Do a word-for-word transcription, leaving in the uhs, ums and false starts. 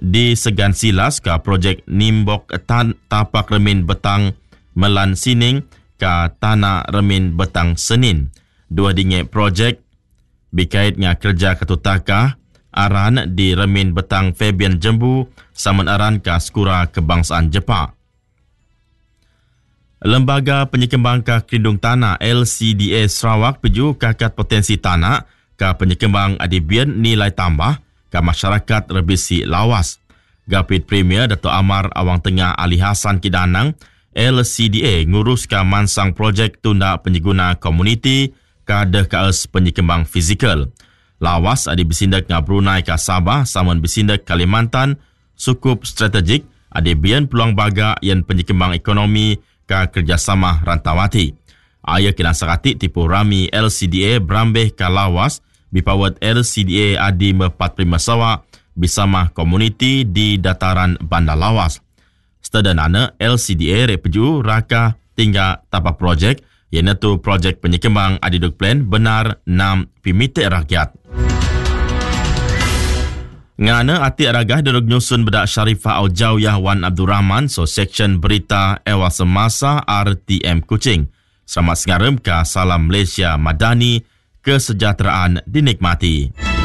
di Segan Silas ka projek Nimbok Tan Tapak Remin Betang Melan Sining ka Tanah Remin Betang Senin. Dua dingit projek berkait dengan kerja ketutaka aran di Remin Betang Fabian Jembu saman aran ka Skura Kebangsaan Jepang. Lembaga Penyekembang ka Kerindung Tanah L C D A Sarawak peju kakat potensi tanah ka penyekembang adibian nilai tambah ka masyarakat Rebisi Lawas. Gapit Premier Dato' Amar Awang Tengah Ali Hassan Kidanang, L C D A ngurus ka mansang projek tunda penyeguna komuniti ka deh kaes penyekembang fizikal. Lawas adi bersindak dengan Brunei ka Sabah saman bersindak Kalimantan sukup strategik adibian peluang baga yang penyekembang ekonomi ka kerjasama rantawati. Aya kena sakati tipu rami L C D A berambeh ka Lawas bipawat L C D A adi mepat prima sawa bersama komuniti di dataran Bandar Lawas. Setedanana L C D A repeju raka tinggal tapak projek iaitu projek penyekembang adiduk plan benar enam pimitik rakyat. Ngana ati aragah derug nyusun bedak Syarifah Aujawiyah Wan Abdul Rahman so section berita ewa semasa R T M Kuching. Selamat sengarem ka Salam Malaysia Madani, kesejahteraan dinikmati.